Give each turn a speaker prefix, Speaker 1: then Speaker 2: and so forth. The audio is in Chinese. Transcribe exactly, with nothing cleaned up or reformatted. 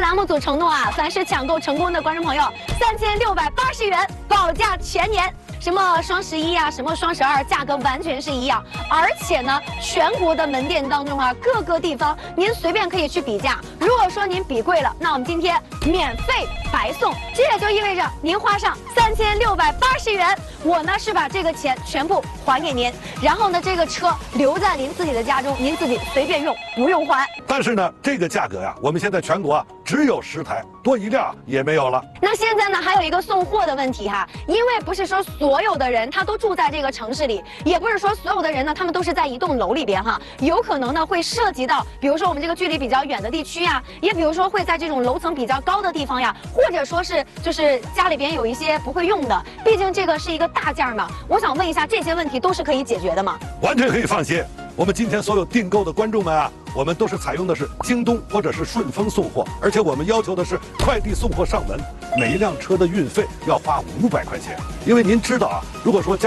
Speaker 1: 栏目组承诺啊，凡是抢购成功的观众朋友，三千六百八十元保价全年。什么双十一啊，什么双十二，价格完全是一样。而且呢，全国的门店当中啊，各个地方您随便可以去比价。如果说您比贵了，那我们今天免费白送。这也就意味着您花上三千六百八十元，我呢是把这个钱全部还给您，然后呢这个车留在您自己的家中，您自己随便用，不用还。
Speaker 2: 但是呢，这个价格呀，我们现在全国啊只有十台，多一辆也没有了。
Speaker 1: 那现在呢，还有一个送货的问题哈，因为不是说所有的人他都住在这个城市里，也不是说所有的人呢他们都是在一栋楼里边哈，有可能呢会涉及到，比如说我们这个距离比较远的地区呀，也比如说会在这种楼层比较高的地方呀，或者说是就是家里边有一些不会用的，毕竟这个是一个大件嘛。我想问一下，这些问题都是可以解决的吗？
Speaker 2: 完全可以放心。我们今天所有订购的观众们啊，我们都是采用的是京东或者是顺丰送货，而且我们要求的是快递送货上门，每一辆车的运费要花五百块钱。因为您知道啊，如果说